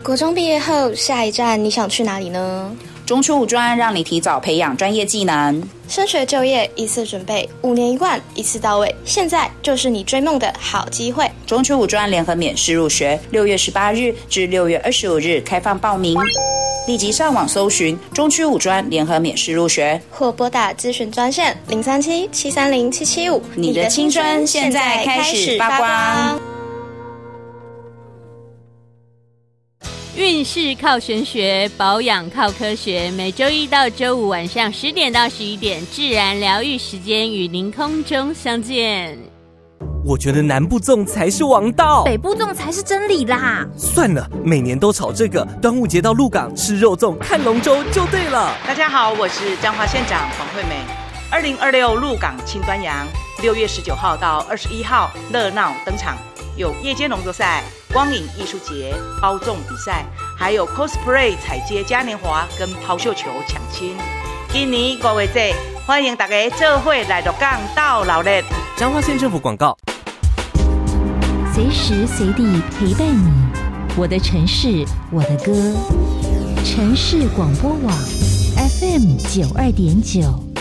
国中毕业后，下一站你想去哪里呢？ 中初五专让你提早培养专业技能， 升学就业一次准备，5年1贯，一次到位。现在就是你追梦的好机会。 中初五专联合免试入学，6月18日至6月25日开放报名，立即上网搜寻中区五专联合免试入学， 或拨打咨询专线037-730-775。 你的青春现在开始发光。 运势靠玄学，保养靠科学。每周一到周五晚上10点到11点，自然疗愈时间与您空中相见。 我觉得南部粽才是王道， 北部粽才是真理啦。 算了，每年都炒这个，端午节到鹿港吃肉粽看龙舟就对了。 大家好，我是彰化县长黄惠美。2026鹿港庆端阳，6月19号到21号热闹登场，有夜间农作赛、光影艺术节、包粽比赛，还有 cosplay 彩街嘉年华跟抛绣球抢亲。今年5月节，欢迎大家做伙来鹿港斗热闹。 彰化县政府广告。 随时随地陪伴你，我的城市，我的歌。城市广播网 FM92.9